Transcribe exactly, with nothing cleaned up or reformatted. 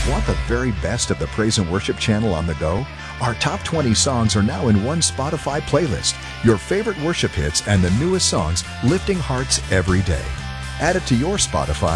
Want the very best of the Praise and Worship channel on the go? Our top twenty songs are now in one Spotify playlist. Your favorite worship hits and the newest songs lifting hearts every day. Add it to your Spotify